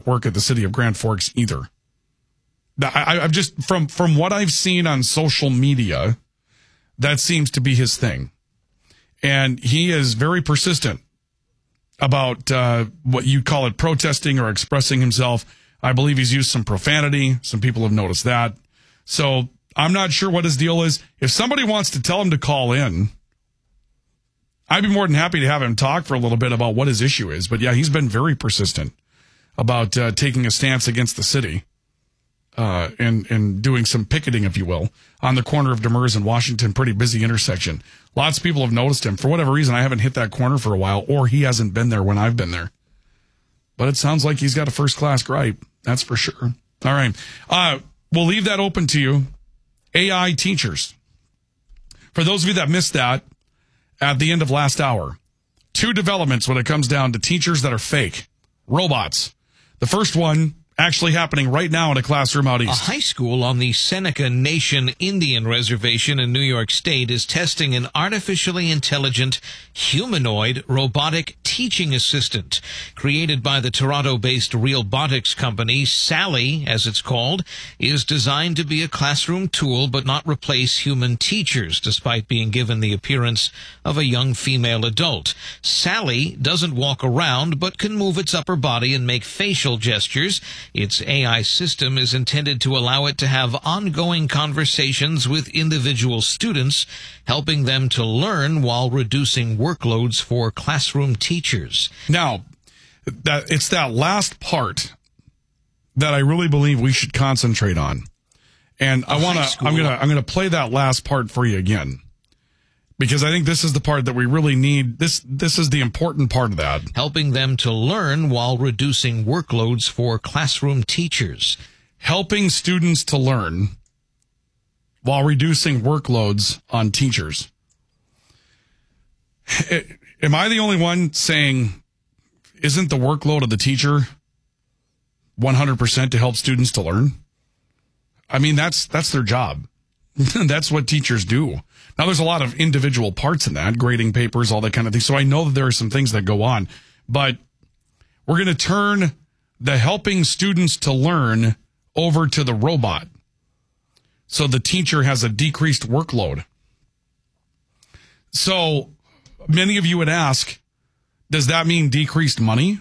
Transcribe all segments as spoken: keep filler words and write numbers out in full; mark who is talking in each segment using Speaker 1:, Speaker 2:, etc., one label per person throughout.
Speaker 1: work at the city of Grand Forks either. I, I've just, from, from what I've seen on social media, that seems to be his thing. And he is very persistent about uh, what you call it, protesting or expressing himself. I believe he's used some profanity. Some people have noticed that. So I'm not sure what his deal is. If somebody wants to tell him to call in, I'd be more than happy to have him talk for a little bit about what his issue is. But yeah, he's been very persistent about uh, taking a stance against the city uh, and, and doing some picketing, if you will, on the corner of Demers and Washington. Pretty busy intersection. Lots of people have noticed him. For whatever reason, I haven't hit that corner for a while, or he hasn't been there when I've been there. But it sounds like he's got a first-class gripe. That's for sure. All right. Uh, we'll leave that open to you. A I teachers. For those of you that missed that, at the end of last hour, two developments when it comes down to teachers that are fake, robots. The first one actually happening right now in a classroom out east.
Speaker 2: A high school on the Seneca Nation Indian Reservation in New York State is testing an artificially intelligent humanoid robotic teaching assistant. Created by the Toronto-based Realbotics company, Sally, as it's called, is designed to be a classroom tool but not replace human teachers, despite being given the appearance of a young female adult. Sally doesn't walk around but can move its upper body and make facial gestures. Its A I system is intended to allow it to have ongoing conversations with individual students, helping them to learn while reducing workloads for classroom teachers.
Speaker 1: Now, that it's that last part that I really believe we should concentrate on. And I want to I'm going to I'm going to play that last part for you again. Because I think this is the part that we really need. This this is the important part of that.
Speaker 2: Helping them to learn while reducing workloads for classroom teachers.
Speaker 1: Helping students to learn while reducing workloads on teachers. Am I the only one saying, isn't the workload of the teacher one hundred percent to help students to learn? I mean, that's that's their job. That's what teachers do. Now, there's a lot of individual parts in that, grading papers, all that kind of thing. So I know that there are some things that go on. But we're going to turn the helping students to learn over to the robot. So the teacher has a decreased workload. So many of you would ask, does that mean decreased money?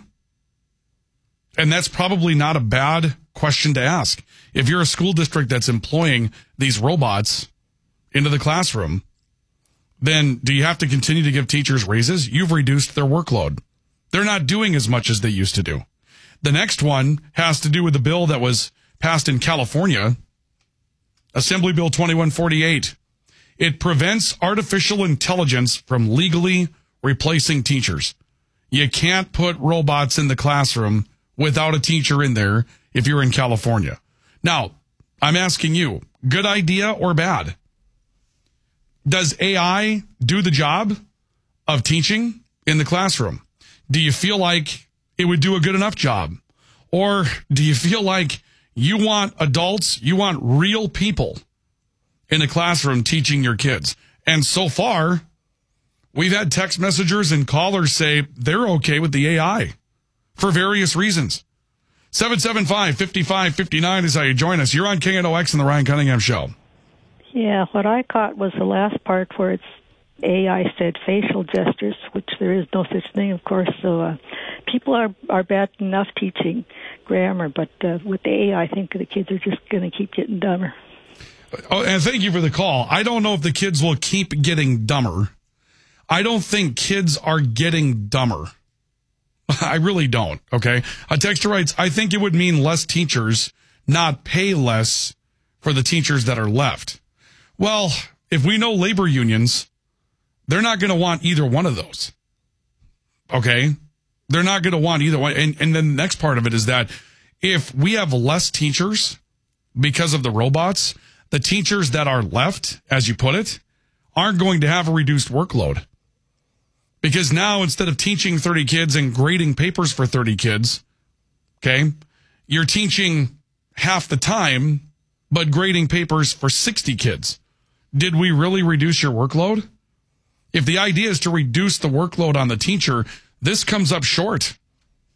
Speaker 1: And that's probably not a bad question to ask. If you're a school district that's employing these robots into the classroom, then do you have to continue to give teachers raises? You've reduced their workload. They're not doing as much as they used to do. The next one has to do with the bill that was passed in California, Assembly Bill twenty-one forty-eight. It prevents artificial intelligence from legally replacing teachers. You can't put robots in the classroom without a teacher in there if you're in California. Now, I'm asking you, good idea or bad? Does A I do the job of teaching in the classroom? Do you feel like it would do a good enough job? Or do you feel like you want adults, you want real people in the classroom teaching your kids? And so far, we've had text messengers and callers say they're okay with the A I for various reasons. seven seven five, five five five nine is how you join us. You're on K N O X and the Ryan Cunningham Show.
Speaker 3: Yeah, what I caught was the last part where it's A I said facial gestures, which there is no such thing, of course. So uh, people are, are bad enough teaching grammar, but uh, with the A I, I think the kids are just going to keep getting dumber.
Speaker 1: Oh, and thank you for the call. I don't know if the kids will keep getting dumber. I don't think kids are getting dumber. I really don't, okay? A texter writes, I think it would mean less teachers, not pay less for the teachers that are left. Well, if we know labor unions, they're not going to want either one of those, okay? They're not going to want either one. And, and then the next part of it is that if we have less teachers because of the robots, the teachers that are left, as you put it, aren't going to have a reduced workload. Because now, instead of teaching thirty kids and grading papers for thirty kids, okay, you're teaching half the time, but grading papers for sixty kids. Did we really reduce your workload? If the idea is to reduce the workload on the teacher, this comes up short.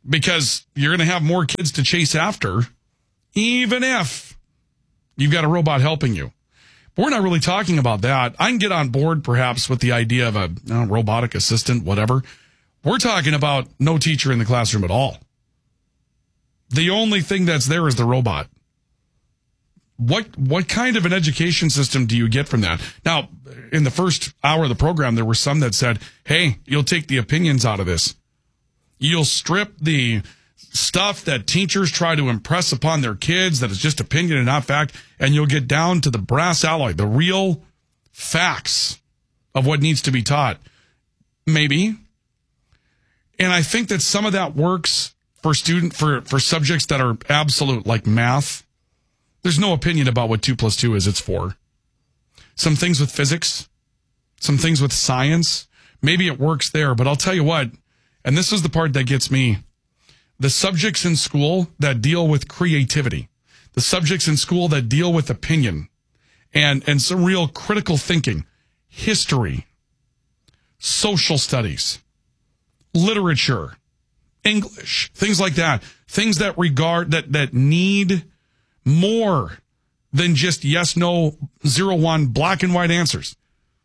Speaker 1: because you're going to have more kids to chase after, even if you've got a robot helping you. But we're not really talking about that. I can get on board perhaps with the idea of a you know, robotic assistant, whatever. We're talking about no teacher in the classroom at all. The only thing that's there is the robot. What what kind of an education system do you get from that? Now, in the first hour of the program, there were some that said, hey, you'll take the opinions out of this. You'll strip the stuff that teachers try to impress upon their kids that is just opinion and not fact, and you'll get down to the brass alloy, the real facts of what needs to be taught. Maybe. And I think that some of that works for student for, for subjects that are absolute, like math. There's no opinion about what two plus two is. It's four. Some things with physics, some things with science. Maybe it works there, but I'll tell you what, and this is the part that gets me. The subjects in school that deal with creativity, the subjects in school that deal with opinion and, and some real critical thinking, history, social studies, literature, English, things like that, things that regard that, that need more than just yes, no, zero, one, black and white answers.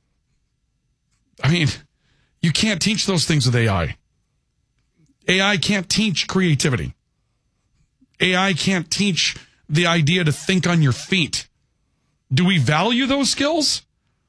Speaker 1: I mean, you can't teach those things with A I. A I can't teach creativity. A I can't teach the idea to think on your feet. Do we value those skills?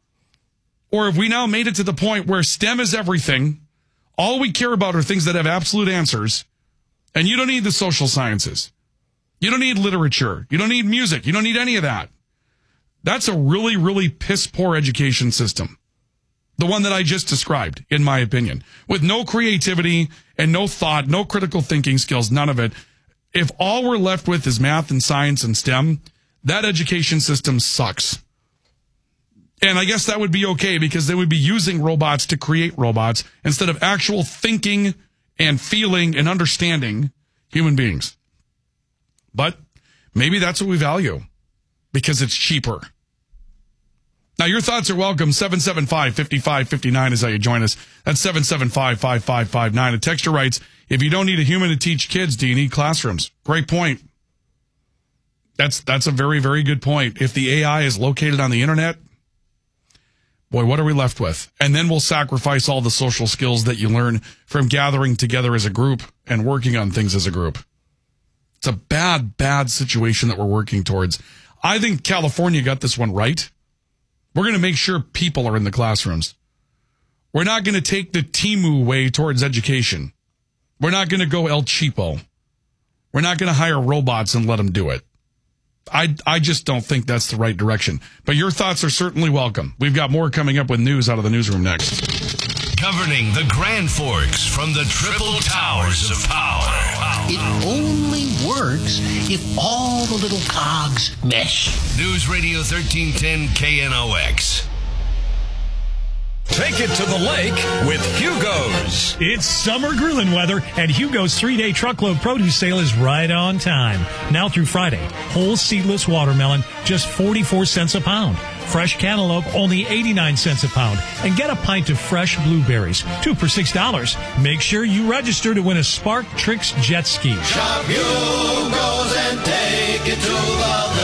Speaker 1: Or have we now made it to the point where STEM is everything? All we care about are things that have absolute answers. And you don't need the social sciences. You don't need literature. You don't need music. You don't need any of that. That's a really, really piss poor education system. The one that I just described, in my opinion, with no creativity and no thought, no critical thinking skills, none of it. If all we're left with is math and science and STEM, that education system sucks. And I guess that would be okay because they would be using robots to create robots instead of actual thinking and feeling and understanding human beings. But maybe that's what we value because it's cheaper. Now, your thoughts are welcome. seven seven five, five five five nine is how you join us. That's seven seven five, five five five nine. A texter writes, if you don't need a human to teach kids, do you need classrooms? Great point. That's that's a very, very good point. If the A I is located on the internet, boy, what are we left with? And then we'll sacrifice all the social skills that you learn from gathering together as a group and working on things as a group. It's a bad, bad situation that we're working towards. I think California got this one right. We're going to make sure people are in the classrooms. We're not going to take the Temu way towards education. We're not going to go El Cheapo. We're not going to hire robots and let them do it. I, I just don't think that's the right direction. But your thoughts are certainly welcome. We've got more coming up with news out of the newsroom next.
Speaker 4: Covering the Grand Forks from the Triple Towers of Power.
Speaker 5: It only works if all the little cogs mesh.
Speaker 4: News Radio thirteen ten K N O X. Take it to the lake with Hugo's.
Speaker 6: It's summer grilling weather, and Hugo's three-day truckload produce sale is right on time. Now through Friday, whole seedless watermelon, just forty-four cents a pound. Fresh cantaloupe, only eighty-nine cents a pound. And get a pint of fresh blueberries, two for six dollars. Make sure you register to win a Spark Tricks jet ski.
Speaker 7: Shop Hugo's and take it to the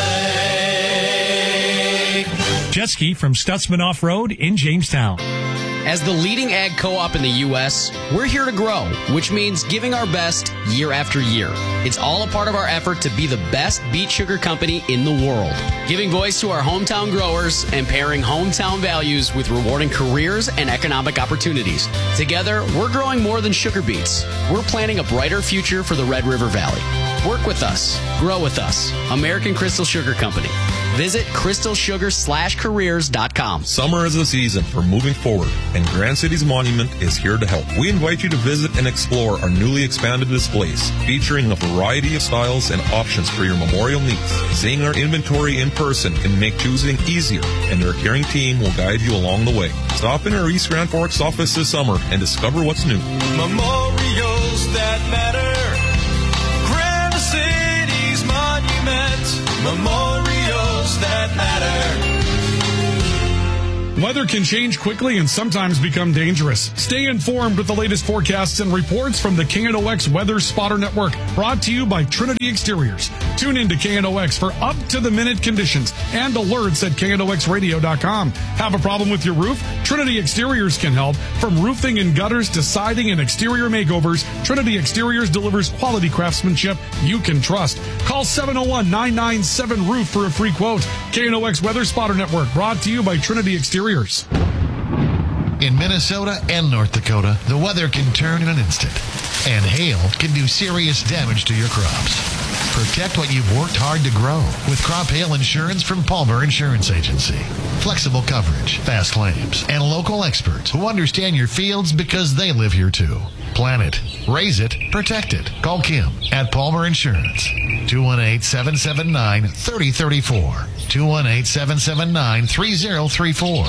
Speaker 7: lake.
Speaker 6: Jet ski from Stutzman Off-Road in Jamestown.
Speaker 8: As the leading ag co-op in the U S, we're here to grow, which means giving our best year after year. It's all a part of our effort to be the best beet sugar company in the world. Giving voice to our hometown growers and pairing hometown values with rewarding careers and economic opportunities. Together, we're growing more than sugar beets. We're planning a brighter future for the Red River Valley. Work with us. Grow with us. American Crystal Sugar Company. Visit crystal sugar slash careers dot com.
Speaker 9: Summer is the season for moving forward, and Grand Cities Monument is here to help. We invite you to visit and explore our newly expanded displays, featuring a variety of styles and options for your memorial needs. Seeing our inventory in person can make choosing easier, and our caring team will guide you along the way. Stop in our East Grand Forks office this summer and discover what's new.
Speaker 7: Memorials that matter. Grand Cities Monument. Memorials that matter.
Speaker 1: Weather can change quickly and sometimes become dangerous. Stay informed with the latest forecasts and reports from the K N O X Weather Spotter Network, brought to you by Trinity Exteriors. Tune in to K N O X for up-to-the-minute conditions and alerts at K N O X radio dot com. Have a problem with your roof? Trinity Exteriors can help. From roofing and gutters to siding and exterior makeovers, Trinity Exteriors delivers quality craftsmanship you can trust. Call seven oh one, nine nine seven, roof for a free quote. K N O X Weather Spotter Network, brought to you by Trinity Exteriors.
Speaker 10: In Minnesota and North Dakota, the weather can turn in an instant, and hail can do serious damage to your crops. Protect what you've worked hard to grow with crop hail insurance from Palmer Insurance Agency. Flexible coverage, fast claims, and local experts who understand your fields because they live here too. Plan it, raise it, protect it. Call Kim at Palmer Insurance. two one eight, seven seven nine, three oh three four. two one eight, seven seven nine, three oh three four.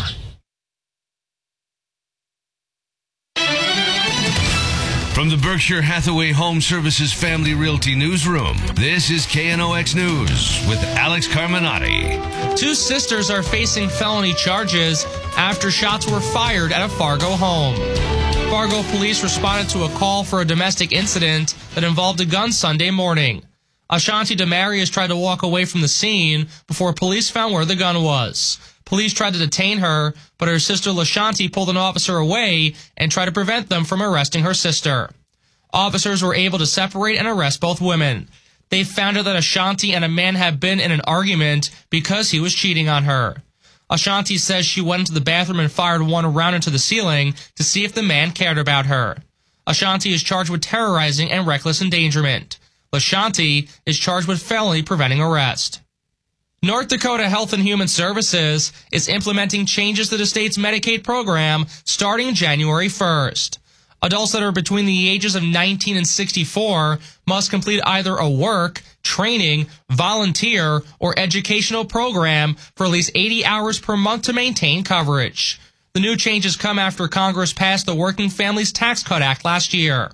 Speaker 4: From the Berkshire Hathaway Home Services Family Realty Newsroom, this is K N O X News with Alex Carminati.
Speaker 11: Two sisters are facing felony charges after shots were fired at a Fargo home. Fargo police responded to a call for a domestic incident that involved a gun Sunday morning. Ashanti Demarius tried to walk away from the scene before police found where the gun was. Police tried to detain her, but her sister LaShanti pulled an officer away and tried to prevent them from arresting her sister. Officers were able to separate and arrest both women. They found out that Ashanti and a man had been in an argument because he was cheating on her. Ashanti says she went into the bathroom and fired one round into the ceiling to see if the man cared about her. Ashanti is charged with terrorizing and reckless endangerment. LaShanti is charged with felony preventing arrest. North Dakota Health and Human Services is implementing changes to the state's Medicaid program starting January first. Adults that are between the ages of nineteen and sixty-four must complete either a work, training, volunteer, or educational program for at least eighty hours per month to maintain coverage. The new changes come after Congress passed the Working Families Tax Cut Act last year.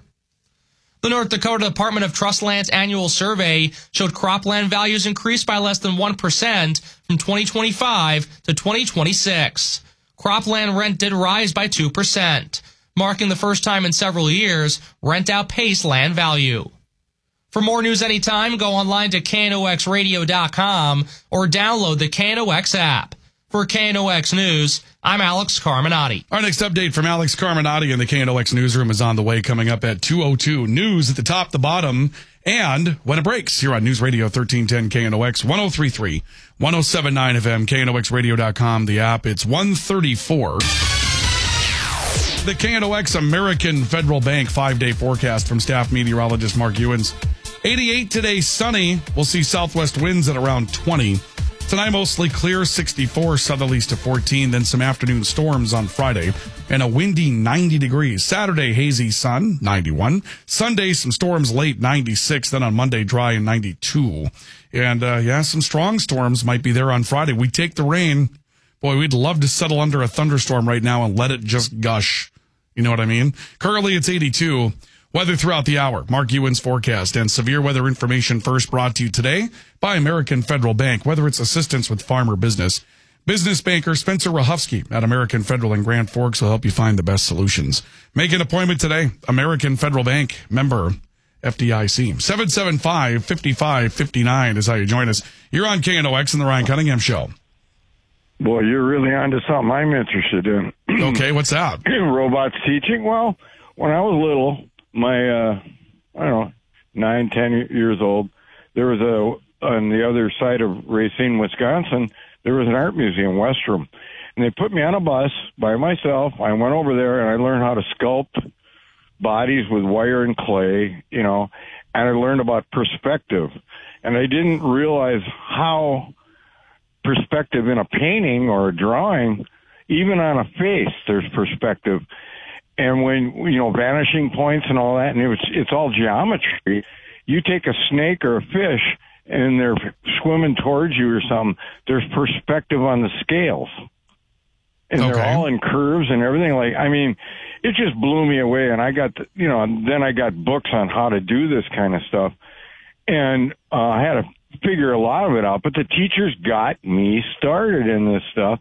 Speaker 11: The North Dakota Department of Trust Land's annual survey showed cropland values increased by less than one percent from twenty twenty-five to twenty twenty-six. Cropland rent did rise by two percent, marking the first time in several years rent outpaced land value. For more news anytime, go online to K N O X radio dot com or download the K N O X app. For K N O X News, I'm Alex Carminati.
Speaker 1: Our next update from Alex Carminati in the K N O X newsroom is on the way, coming up at two oh two. News at the top, the bottom, and when it breaks here on News Radio thirteen ten K N O X, one oh three point three, one oh seven point nine F M, K N O X radio dot com, the app. It's one thirty-four. The K N O X American Federal Bank five-day forecast from staff meteorologist Mark Ewens. eighty-eight today, sunny. We'll see southwest winds at around twenty. Tonight, mostly clear, sixty-four, southerlies to fourteen, then some afternoon storms on Friday, and a windy ninety degrees. Saturday, hazy sun, ninety-one. Sunday, some storms late, ninety-six. Then on Monday, dry and ninety-two. And, uh, yeah, some strong storms might be there on Friday. We take the rain. Boy, we'd love to settle under a thunderstorm right now and let it just gush. You know what I mean? Currently, it's eighty-two. Weather throughout the hour, Mark Ewens forecast, and severe weather information first brought to you today by American Federal Bank, whether it's assistance with farmer business. Business banker Spencer Rahufsky at American Federal in Grand Forks will help you find the best solutions. Make an appointment today. American Federal Bank, member F D I C. seven seven five, five five five nine is how you join us. You're on K N O X and the Ryan Cunningham Show.
Speaker 12: Boy, you're really onto something I'm interested in.
Speaker 1: Okay, what's that?
Speaker 12: Robots teaching? Well, when I was little, my, uh, I don't know, nine, ten years old, there was a, on the other side of Racine, Wisconsin, there was an art museum, Westrom. And they put me on a bus by myself. I went over there and I learned how to sculpt bodies with wire and clay, you know, and I learned about perspective. And I didn't realize how perspective in a painting or a drawing, even on a face, there's perspective. And when, you know, vanishing points and all that, and it was, it's all geometry. You take a snake or a fish and they're swimming towards you or something, there's perspective on the scales. And okay. They're all in curves and everything. Like, I mean, it just blew me away. And I got, the, you know, then I got books on how to do this kind of stuff. And uh, I had to figure a lot of it out. But the teachers got me started in this stuff.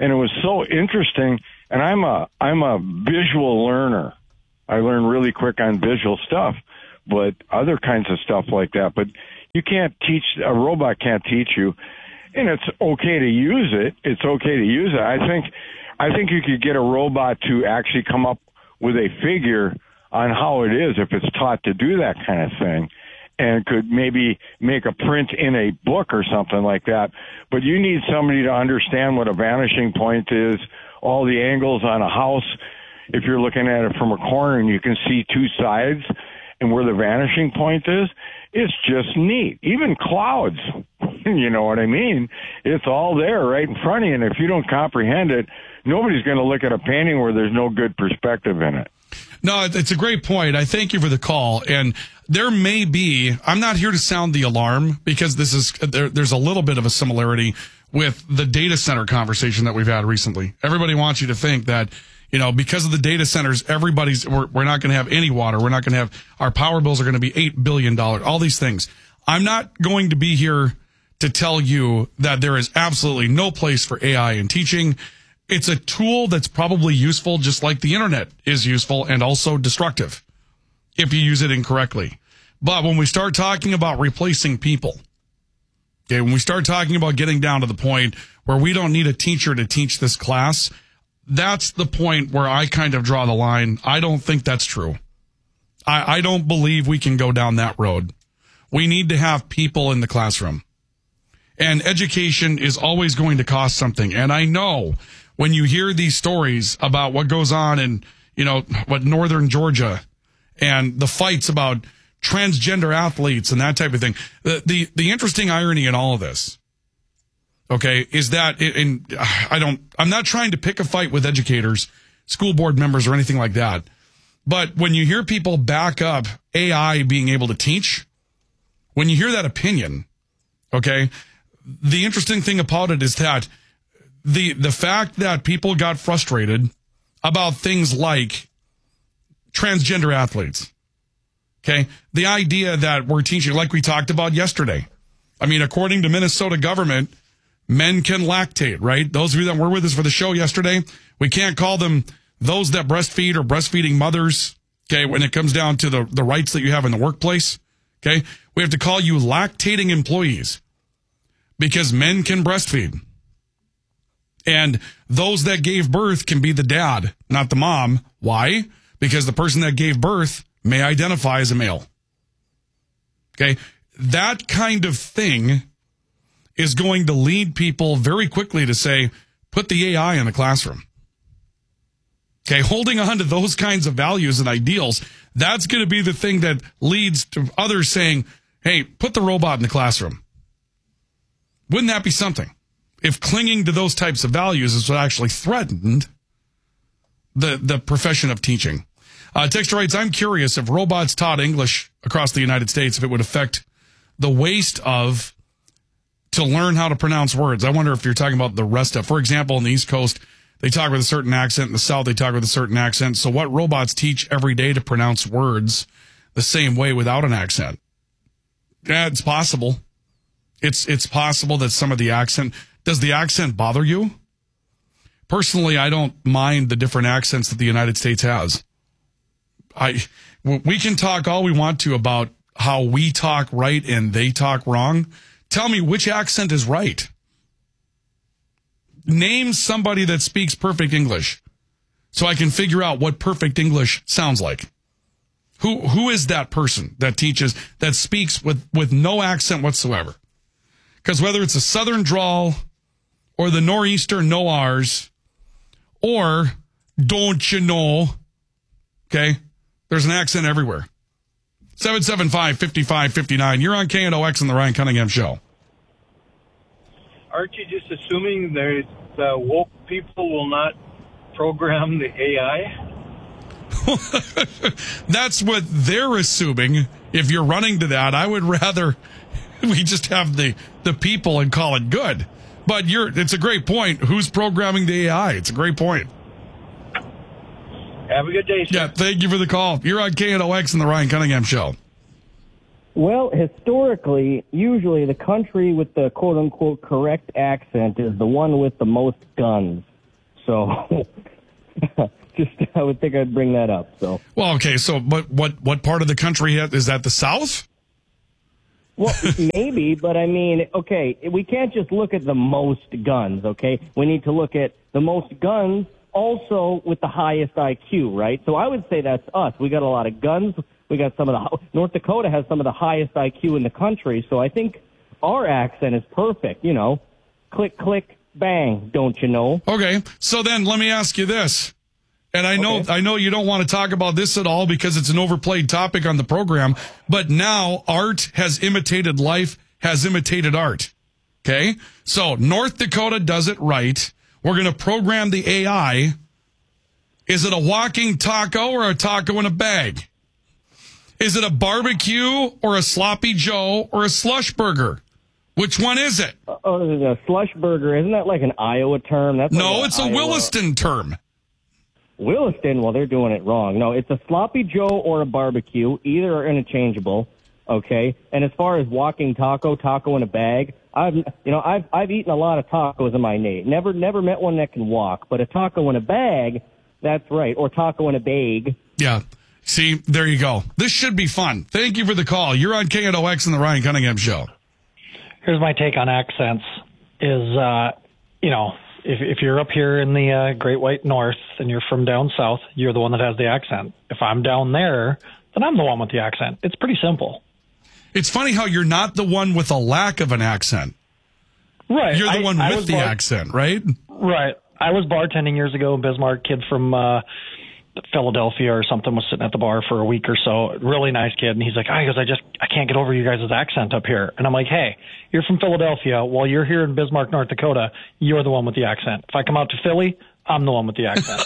Speaker 12: And it was so interesting. And I'm a, I'm a visual learner. I learn really quick on visual stuff, but other kinds of stuff like that. But you can't teach, a robot can't teach you. And it's okay to use it. It's okay to use it. I think, I think you could get a robot to actually come up with a figure on how it is if it's taught to do that kind of thing, and could maybe make a print in a book or something like that. But you need somebody to understand what a vanishing point is, all the angles on a house. If you're looking at it from a corner and you can see two sides and where the vanishing point is, it's just neat. Even clouds, you know what I mean? It's all there right in front of you, and if you don't comprehend it, nobody's going to look at a painting where there's no good perspective in it.
Speaker 1: No, it's a great point. I thank you for the call. And there may be, I'm not here to sound the alarm, because this is, there, there's a little bit of a similarity with the data center conversation that we've had recently. Everybody wants you to think that, you know, because of the data centers, everybody's, we're, we're not going to have any water. We're not going to have, our power bills are going to be eight billion dollars, all these things. I'm not going to be here to tell you that there is absolutely no place for A I in teaching. It's a tool that's probably useful, just like the internet is useful, and also destructive if you use it incorrectly. But when we start talking about replacing people, okay, when we start talking about getting down to the point where we don't need a teacher to teach this class, that's the point where I kind of draw the line. I don't think that's true. I, I don't believe we can go down that road. We need to have people in the classroom. And education is always going to cost something. And I know when you hear these stories about what goes on in, you know, what northern Georgia and the fights about transgender athletes and that type of thing, the the, the interesting irony in all of this, okay, is that, it, and I don't, I'm not trying to pick a fight with educators, school board members, or anything like that. But when you hear people back up A I being able to teach, when you hear that opinion, okay, the interesting thing about it is that the the fact that people got frustrated about things like transgender athletes, okay, the idea that we're teaching, like we talked about yesterday. I mean, according to Minnesota government, men can lactate, right? Those of you that were with us for the show yesterday, we can't call them those that breastfeed or breastfeeding mothers, okay, when it comes down to the, the rights that you have in the workplace, okay? We have to call you lactating employees because men can breastfeed. And those that gave birth can be the dad, not the mom. Why? Because the person that gave birth may identify as a male. Okay? That kind of thing is going to lead people very quickly to say, put the A I in the classroom. Okay? Holding on to those kinds of values and ideals, that's going to be the thing that leads to others saying, hey, put the robot in the classroom. Wouldn't that be something? If clinging to those types of values is what actually threatened the, the profession of teaching. Uh, Texter writes, I'm curious if robots taught English across the United States, if it would affect the waste of to learn how to pronounce words. I wonder if you're talking about the rest of, for example, in the East Coast, they talk with a certain accent. In the South, they talk with a certain accent. So what robots teach every day to pronounce words the same way without an accent? Yeah, it's possible. It's, it's possible that some of the accent... Does the accent bother you? Personally, I don't mind the different accents that the United States has. I, we can talk all we want to about how we talk right and they talk wrong. Tell me which accent is right. Name somebody that speaks perfect English so I can figure out what perfect English sounds like. Who, who is that person that teaches, that speaks with, with no accent whatsoever? Because whether it's a Southern drawl or the Nor'easter no-R's, or don't you know, okay, there's an accent everywhere. seven seven five, five five five nine. You're on K N O X and the Ryan Cunningham Show.
Speaker 13: Aren't you just assuming that uh, woke people will not program the A I?
Speaker 1: That's what they're assuming. If you're running to that, I would rather we just have the, the people and call it good. But you're, it's a great point. Who's programming the A I? It's a great point.
Speaker 13: Have a good day, sir.
Speaker 1: Yeah, thank you for the call. You're on K N O X and the Ryan Cunningham Show.
Speaker 14: Well, historically, usually the country with the quote-unquote correct accent is the one with the most guns. So just I would think I'd bring that up. So
Speaker 1: Well, okay, so but what what part of the country is that? The South?
Speaker 14: Well, maybe, but I mean, okay, we can't just look at the most guns, okay? We need to look at the most guns also with the highest I Q, right? So I would say that's us. We got a lot of guns. We got some of the, North Dakota has some of the highest I Q in the country. So I think our accent is perfect, you know, click, click, bang, don't you know?
Speaker 1: Okay. So then let me ask you this. And I know, okay. I know you don't want to talk about this at all because it's an overplayed topic on the program, but now art has imitated life, has imitated art. Okay. So North Dakota does it right. We're going to program the A I. Is it a walking taco or a taco in a bag? Is it a barbecue or a sloppy Joe or a slush burger? Which one is it?
Speaker 14: Oh, a slush burger. Isn't that like an Iowa term? That's
Speaker 1: no,
Speaker 14: like
Speaker 1: it's a
Speaker 14: Iowa...
Speaker 1: Williston term.
Speaker 14: Williston, well, they're doing it wrong. No, it's a sloppy Joe or a barbecue. Either are interchangeable, okay? And as far as walking taco, taco in a bag, I've, you know, I've, I've eaten a lot of tacos in my day. Never, never met one that can walk, but a taco in a bag, that's right. Or taco in a bag.
Speaker 1: Yeah. See, there you go. This should be fun. Thank you for the call. You're on K N O X and the Ryan Cunningham Show.
Speaker 15: Here's my take on accents is, uh, you know, If if you're up here in the uh, Great White North and you're from down south, you're the one that has the accent. If I'm down there, then I'm the one with the accent. It's pretty simple.
Speaker 1: It's funny how you're not the one with a lack of an accent.
Speaker 15: Right.
Speaker 1: You're the
Speaker 15: I,
Speaker 1: one
Speaker 15: I
Speaker 1: with the
Speaker 15: bar-
Speaker 1: accent, right?
Speaker 15: Right. I was bartending years ago in Bismarck. Kid from uh, Philadelphia or something was sitting at the bar for a week or so. Really nice kid. And he's like, oh, he goes, I just, I can't get over you guys' accent up here. And I'm like, hey, you're from Philadelphia. While you're here in Bismarck, North Dakota, you're the one with the accent. If I come out to Philly, I'm the one with the accent.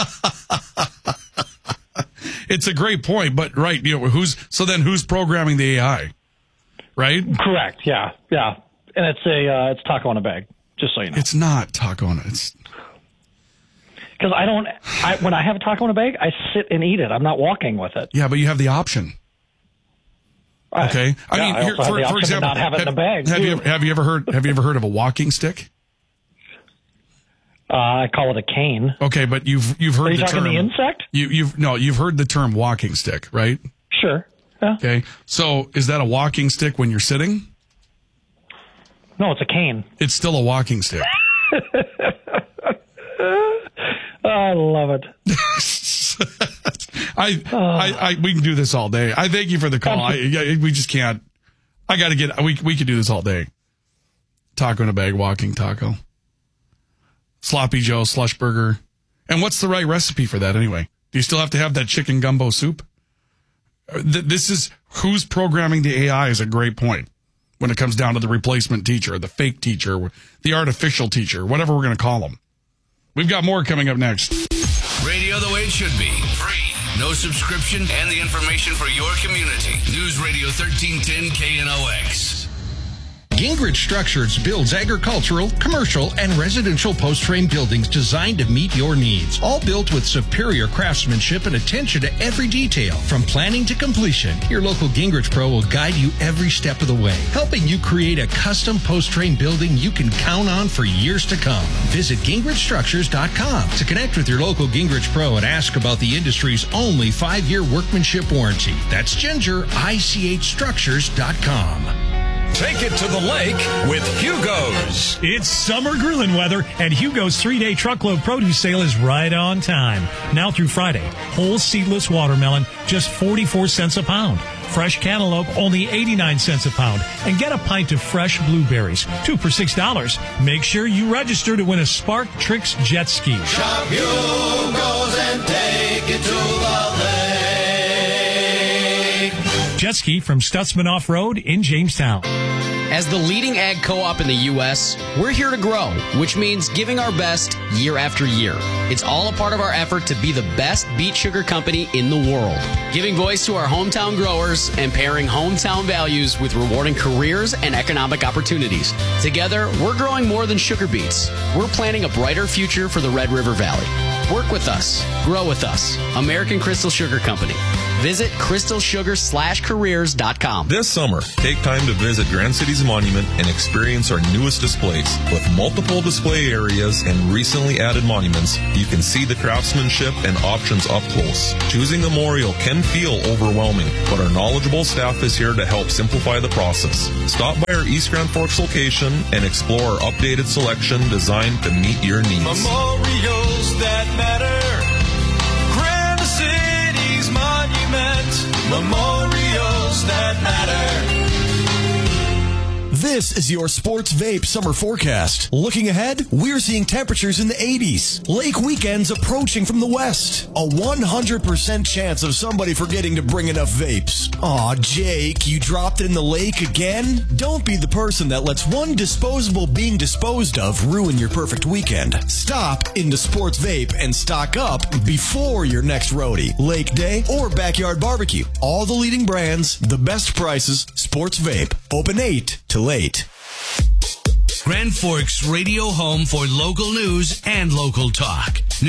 Speaker 1: It's a great point, but right, you know, who's, so then who's programming the A I? Right?
Speaker 15: Correct. Yeah. Yeah. And it's a, uh, it's taco in a bag, just so you know.
Speaker 1: It's not taco in it. It's,
Speaker 15: Because I don't, I, when I have a taco in a bag, I sit and eat it. I'm not walking with it.
Speaker 1: Yeah, but you have the option. Okay, I
Speaker 15: yeah,
Speaker 1: mean,
Speaker 15: I
Speaker 1: here,
Speaker 15: also
Speaker 1: for,
Speaker 15: have the
Speaker 1: for
Speaker 15: option
Speaker 1: example,
Speaker 15: to not have it
Speaker 1: have,
Speaker 15: in a bag.
Speaker 1: have
Speaker 15: too.
Speaker 1: you have you ever heard have you ever heard of a walking stick?
Speaker 15: Uh, I call it a cane.
Speaker 1: Okay, but you've you've heard
Speaker 15: Are you
Speaker 1: the
Speaker 15: talking
Speaker 1: term
Speaker 15: the insect?
Speaker 1: You you've no, you've heard the term walking stick, right?
Speaker 15: Sure. Yeah.
Speaker 1: Okay, so is that a walking stick when you're sitting?
Speaker 15: No, it's a cane.
Speaker 1: It's still a walking stick.
Speaker 15: I love it.
Speaker 1: I, oh. I, I, we can do this all day. I thank you for the call. I, I, we just can't. I got to get. We we could do this all day. Taco in a bag, walking taco, sloppy Joe, slush burger, and what's the right recipe for that anyway? Do you still have to have that chicken gumbo soup? This is who's programming the A I is a great point when it comes down to the replacement teacher, the fake teacher, the artificial teacher, whatever we're going to call them. We've got more coming up next.
Speaker 4: Radio the way it should be. Free, no subscription, and the information for your community. News Radio thirteen ten K N O X.
Speaker 5: Gingrich Structures builds agricultural, commercial, and residential post-frame buildings designed to meet your needs. All built with superior craftsmanship and attention to every detail. From planning to completion, your local Gingrich Pro will guide you every step of the way, helping you create a custom post-frame building you can count on for years to come. Visit Gingrich Structures dot com to connect with your local Gingrich Pro and ask about the industry's only five-year workmanship warranty. That's Ginger I C H Structures dot com.
Speaker 16: Take it to the lake with Hugo's.
Speaker 6: It's summer grilling weather, and Hugo's three-day truckload produce sale is right on time. Now through Friday, whole seedless watermelon, just forty-four cents a pound. Fresh cantaloupe, only eighty-nine cents a pound. And get a pint of fresh blueberries, two for six dollars. Make sure you register to win a Spark Tricks jet ski.
Speaker 7: Shop Hugo's and take it to the lake.
Speaker 6: Jet ski from Stutzman Off-Road in Jamestown.
Speaker 8: As the leading ag co-op in the U S, we're here to grow, which means giving our best year after year. It's all a part of our effort to be the best beet sugar company in the world, giving voice to our hometown growers and pairing hometown values with rewarding careers and economic opportunities. Together, we're growing more than sugar beets. We're planning a brighter future for the Red River Valley. Work with us. Grow with us. American Crystal Sugar Company. Visit crystal sugar slash careers dot com.
Speaker 9: This summer, take time to visit Grand Cities Monument and experience our newest displays. With multiple display areas and recently added monuments, you can see the craftsmanship and options up close. Choosing a memorial can feel overwhelming, but our knowledgeable staff is here to help simplify the process. Stop by our East Grand Forks location and explore our updated selection designed to meet your needs.
Speaker 7: Memorials that matter. Grand Cities Monument. Memorials that matter.
Speaker 17: This is your Sports Vape summer forecast. Looking ahead, we're seeing temperatures in the eighties. Lake weekends approaching from the west. A one hundred percent chance of somebody forgetting to bring enough vapes. Aw, Jake, you dropped it in the lake again? Don't be the person that lets one disposable being disposed of ruin your perfect weekend. Stop into Sports Vape and stock up before your next roadie, lake day, or backyard barbecue. All the leading brands, the best prices, Sports Vape. Open eight to late.
Speaker 4: Grand Forks radio home for local news and local talk.